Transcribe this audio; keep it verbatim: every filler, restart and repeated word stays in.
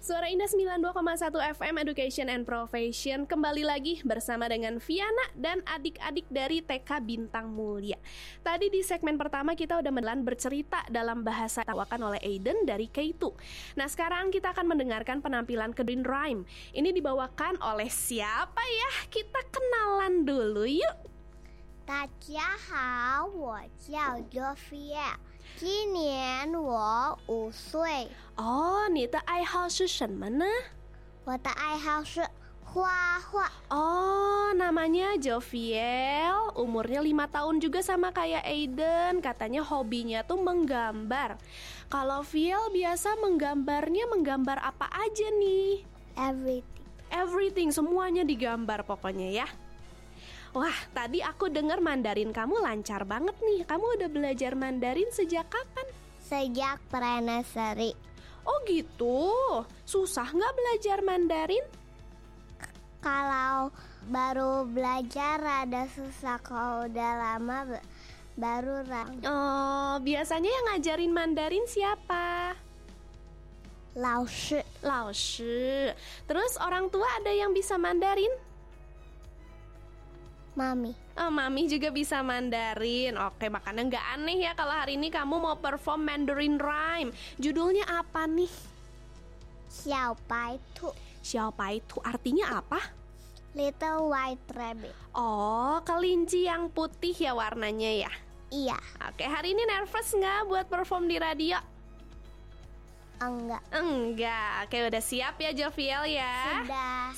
Suara Indah sembilan puluh dua koma satu F M Education and Profession kembali lagi bersama dengan Viana dan adik-adik dari T K Bintang Mulia. Tadi di segmen pertama kita udah menelan bercerita dalam bahasa tawakan oleh Aiden dari K dua. Nah sekarang kita akan mendengarkan penampilan kedua Rhyme. Ini dibawakan oleh siapa ya? Kita kenalan dulu yuk. 大家好，我叫 Joviel， 今年我五岁。 哦，你的爱好是什么呢？ 我的爱好是画画。 Oh, namanya Joviel, umurnya lima tahun juga sama kayak Aiden. Katanya hobinya tuh menggambar. Kalau Viel biasa menggambarnya menggambar apa aja nih? Everything. Everything, semuanya digambar pokoknya ya. Wah, tadi aku dengar Mandarin kamu lancar banget nih. Kamu udah belajar Mandarin sejak kapan? Sejak pre-nursery. Oh gitu, susah nggak belajar Mandarin? Kalau baru belajar rada susah, kalau udah lama baru rada. Oh, biasanya yang ngajarin Mandarin siapa? 老师 Lao Shi. Terus orang tua ada yang bisa Mandarin? Mami. Oh, Mami juga bisa Mandarin. Oke, makanya nggak aneh ya kalau hari ini kamu mau perform Mandarin Rhyme. Judulnya apa nih? 小白兔 Xiao Pai Tu artinya apa? Little White Rabbit. Oh, kelinci yang putih ya warnanya ya. Iya. Oke, hari ini nervous nggak buat perform di radio? Enggak. Enggak. Oke, udah siap ya Joviel ya? Sudah.